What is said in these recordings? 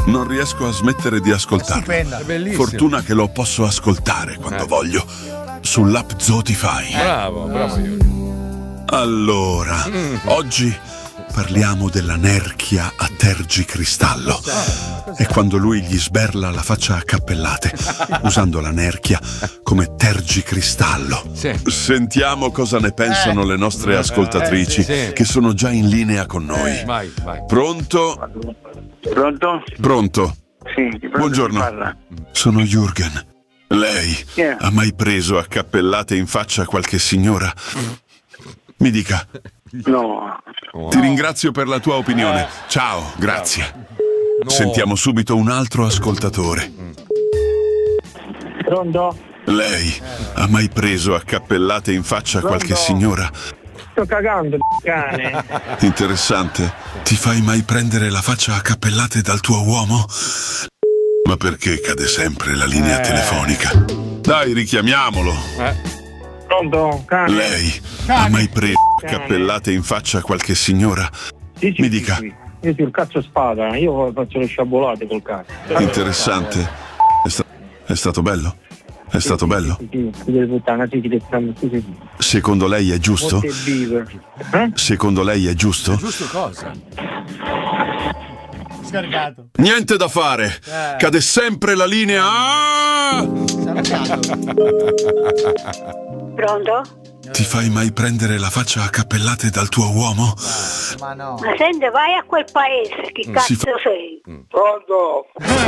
Non riesco a smettere di ascoltarlo. Stupenda, è bellissimo. Fortuna che lo posso ascoltare quando voglio. Sull'app Zotify. Bravo Yuri. Allora, oggi parliamo della nerchia a tergicristallo. È quando lui gli sberla la faccia a cappellate, usando la nerchia come tergicristallo. Sì. Sentiamo cosa ne pensano le nostre ascoltatrici, sì. che sono già in linea con noi. Vai. Pronto? Pronto? Pronto? Sì, di pronto Buongiorno. si parla. Sono Jürgen. Lei Chi è? ha mai preso a cappellate in faccia qualche signora? Mi dica. No. Ti ringrazio per la tua opinione. Ciao, grazie. Sentiamo subito un altro ascoltatore. Pronto? Lei ha mai preso a cappellate in faccia qualche signora? Sto cagando, cane. Interessante. Ti fai mai prendere la faccia a cappellate dal tuo uomo? Ma perché cade sempre la linea telefonica? Dai, richiamiamolo. Pronto? Cane? Lei ha mai preso a cappellate in faccia qualche signora? Sì, Mi dica. Sì. Io il cazzo spada, io faccio le sciabolate col cazzo. Interessante. È stato bello? È stato bello? Sì, puttana, sì. Secondo lei è giusto? Secondo lei è giusto? Giusto cosa? Scaricato. Niente da fare. Cade sempre la linea. Pronto? Ti fai mai prendere la faccia a cappellate dal tuo uomo? Ma no. Ma senti, vai a quel paese, chi cazzo sei? Pronto?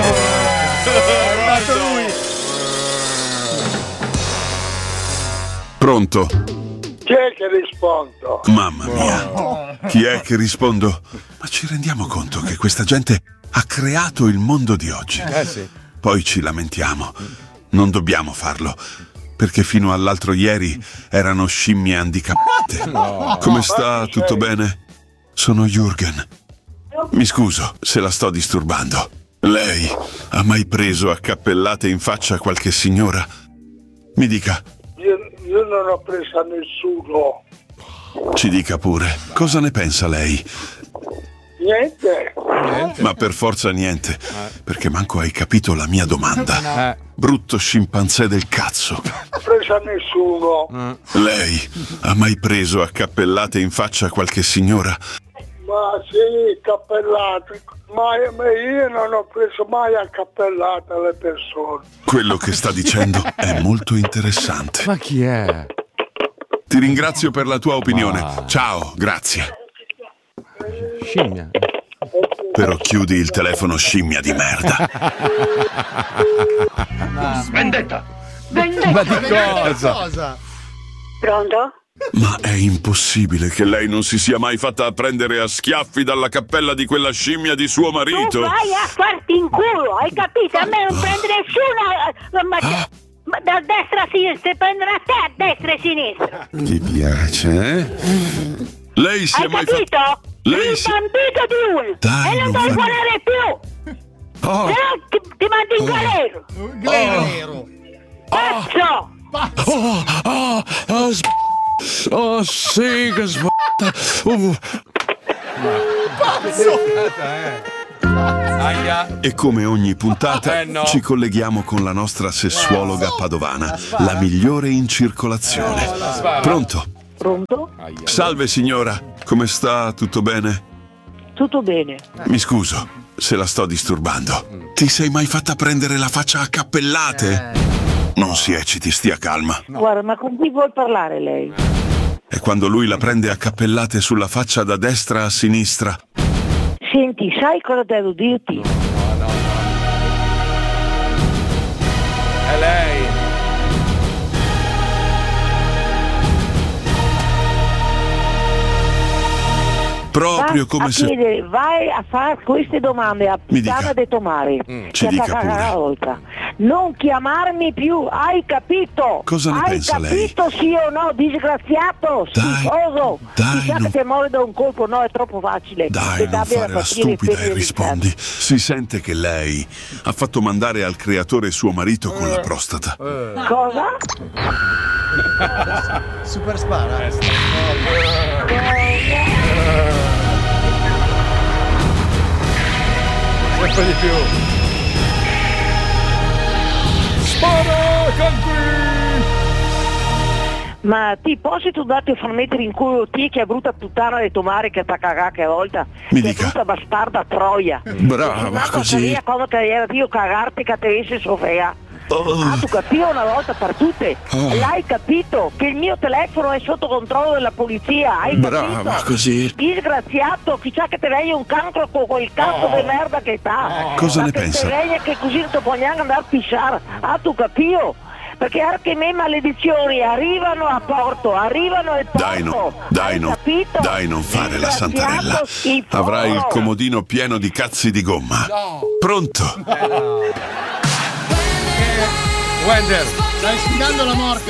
Pronto? Chi è che rispondo? Mamma mia. Chi è che rispondo? Ma ci rendiamo conto che questa gente ha creato il mondo di oggi. Sì. Poi ci lamentiamo. Non dobbiamo farlo. Perché fino all'altro ieri erano scimmie handicappate. Come sta? Tutto bene? Sono Jürgen. Mi scuso se la sto disturbando. Lei ha mai preso a cappellate in faccia qualche signora? Mi dica. Io non ho preso a nessuno. Ci dica pure. Cosa ne pensa lei? Niente. Ma per forza niente. Perché manco hai capito la mia domanda. Brutto scimpanzé del cazzo. Non ho preso a nessuno. Lei ha mai preso a cappellate in faccia qualche signora? Ma sì, cappellate. Ma io non ho preso mai a cappellate alle persone. Quello che sta dicendo è molto interessante. Ma chi è? Ti ringrazio per la tua opinione. Ciao, grazie. Scimmia. Però chiudi il telefono, scimmia di merda. Vendetta! Ma di cosa? Pronto? Ma è impossibile che lei non si sia mai fatta prendere a schiaffi dalla cappella di quella scimmia di suo marito. Tu vai a farti in culo, hai capito? A me non prende nessuno, ma da destra a sinistra, prendono a te a destra e sinistra. Ti piace, eh? Lei si Hai è mai capito? fatta... Lei Il si... bambino di uno! Dai, E non non puoi fa- volare più! Oh, Se no ti mando in galero! Galero. Cazzo! oh, sì, che Aia. E come ogni puntata No. ci colleghiamo con la nostra sessuologa padovana, la migliore in circolazione. Pronto? Pronto? Salve signora, come sta? Tutto bene? Tutto bene. Mi scuso se la sto disturbando. Ti sei mai fatta prendere la faccia a cappellate? Non si ecciti, stia calma. Guarda, ma con chi vuol parlare lei? E quando lui la prende a cappellate sulla faccia da destra a sinistra, Senti, sai cosa devo dirti? È lei. proprio Va come a se... chiedere, vai a fare queste domande a Mi dica. Pizzana de Tomare. Ci dica pure. Volta. Non chiamarmi più, hai capito? Cosa ne pensa lei? Hai capito sì o no, disgraziato, Dai, schifoso? dai, Chissà non- che muore da un colpo, no, è troppo facile. Dai, Se non cambia fare la pastiglia di stupida femmine e di rispondi. Si sente che lei ha fatto mandare al creatore suo marito con la prostata. inferno. Cosa? Super spara. sempre di più. Spara, country! Ma ti posso tu darti a far mettere in culo te che è brutta puttana di tomare che t'ha cagato che volta? Mi che dica. brutta bastarda troia. Brava, così. Quando che era io cagarti che te esce Sofia. Ah, tu capivo una volta per tutte. L'hai capito che il mio telefono è sotto controllo della polizia? Hai Brava, capito? così. Disgraziato, chissà che te veglia un cancro con quel cazzo di merda che sta. Cosa Ma ne che pensa? te veglia che così non ti può neanche andare a pisciare. Ah, tu capivo? Perché anche me maledizioni arrivano a porto, arrivano al porto. Dai, non fare la santarella. Avrai il comodino pieno di cazzi di gomma. Pronto? Wender, Stai sfidando la morte,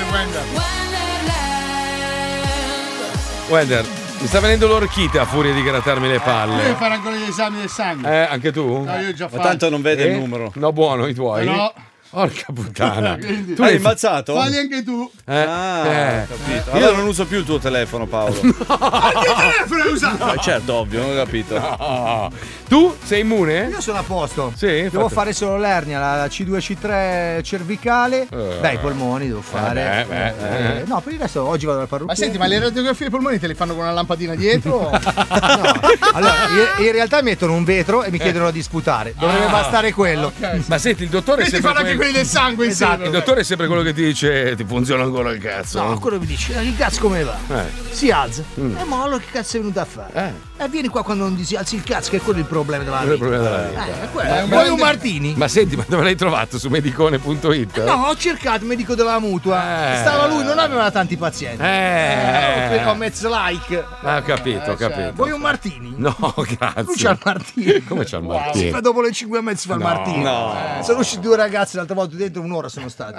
Wender, mi sta venendo l'orchite a furia di grattarmi le Devi palle. fare ancora gli esami del sangue. Anche tu? No, io ho già Ma fatto. tanto non vede il numero. No, buono, i tuoi? No. Porca puttana. Quindi- Tu Hai hai imbazzato? Falli anche tu. Capito. Allora non uso più il tuo telefono, Paolo. Che telefono hai usato? Certo, ovvio, non ho capito. Ah. Tu sei immune? Io sono a posto. Sì, Devo infatti. fare solo l'ernia, la C2-C3 cervicale. Beh, i polmoni devo fare. No, per il resto oggi vado al Ma parrucchiere. senti, ma le radiografie ai polmoni te le fanno con una lampadina dietro? Allora, in realtà mettono un vetro e mi chiedono di sputare. Dovrebbe bastare quello. Ma senti, il dottore è Questi sempre fanno anche quelli del sangue insieme. Il dottore è sempre quello che ti dice ti funziona ancora il cazzo. No, quello mi dice, che cazzo come va? Si alza. E mo allora che cazzo è venuto a fare? E vieni qua quando non ti si alzi il cazzo, che è quello il problema della Quello è il vita. problema della vita. Vuoi un martini? Ma senti, ma dove l'hai trovato? Su medicone.it? No, ho cercato il medico della mutua. Stava lui, non aveva tanti pazienti. Ho mezzo like. Ho capito, ho capito. Vuoi un martini? No, Lui grazie. c'ha il martini. Come c'è il Sì, martini? ma dopo le 5:30 si fa il martini. Sono usciti due ragazzi l'altra volta dentro, un'ora sono stati.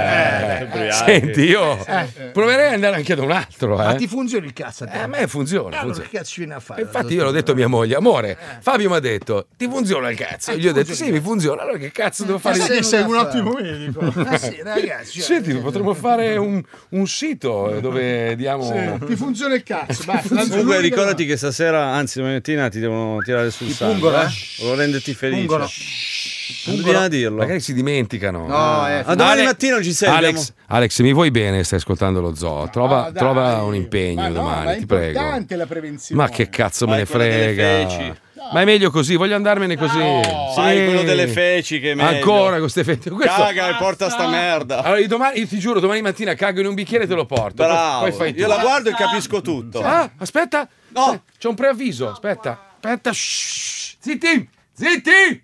Senti, io proverei ad andare anche da un altro. Ma ti funziona il cazzo a te? A me funziona. Allora funziona. che cazzo ci viene a fare? Infatti io l'ho detto a mia moglie, amore, Fabio mi ha detto, ti funziona il cazzo? Io gli ho detto, sì, mi funziona, allora che cazzo devo fare? Sì, sei un ottimo medico. Sì, ragazzi. Senti, potremmo fare un sito dove diamo... Ti funziona il cazzo. Basta. Comunque ricordati che stasera, anzi domani mattina ti devono tirare sul sangue. pungono, Volevo renderti felice. Pungono. Non dobbiamo dirlo. Magari si dimenticano. A domani mattina non ci sei. Alex, mi vuoi bene? Stai ascoltando lo zoo. Trova un impegno domani, ti prego. È importante la prevenzione. Ma che cazzo me ne quello delle frega? feci. Ma è meglio così, voglio andarmene così. Sai quello delle feci che è meglio. Ancora con queste feci. Questo... Caga e porta sta merda. Allora, io ti giuro, domani mattina cago in un bicchiere e te lo porto. Bravo. Poi fai tu. Io la guardo e capisco tutto. Ah, aspetta. No. C'è un preavviso. Aspetta. Shh. Zitti. Zitti.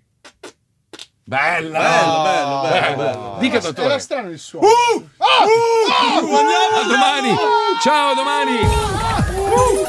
Bella. Bello. Dica, dottore. Era strano il suono. A domani. Ciao, a domani.